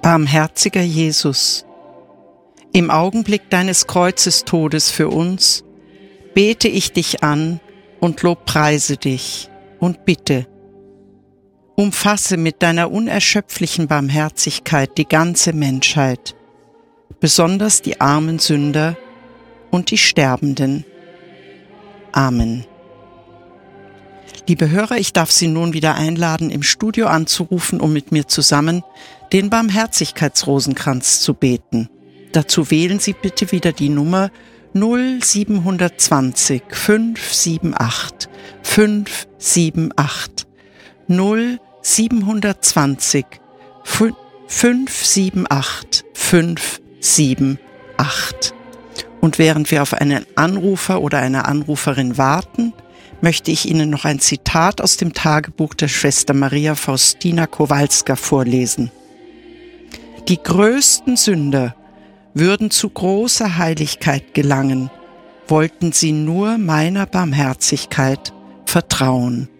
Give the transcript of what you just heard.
Barmherziger Jesus, im Augenblick deines Kreuzestodes für uns bete ich dich an und lobpreise dich und bitte, umfasse mit deiner unerschöpflichen Barmherzigkeit die ganze Menschheit, besonders die armen Sünder und die Sterbenden. Amen. Liebe Hörer, ich darf Sie nun wieder einladen, im Studio anzurufen, um mit mir zusammen den Barmherzigkeitsrosenkranz zu beten. Dazu wählen Sie bitte wieder die Nummer 0720 578 578 0720 578 578. Und während wir auf einen Anrufer oder eine Anruferin warten, möchte ich Ihnen noch ein Zitat aus dem Tagebuch der Schwester Maria Faustina Kowalska vorlesen. Die größten Sünder würden zu großer Heiligkeit gelangen, wollten sie nur meiner Barmherzigkeit vertrauen.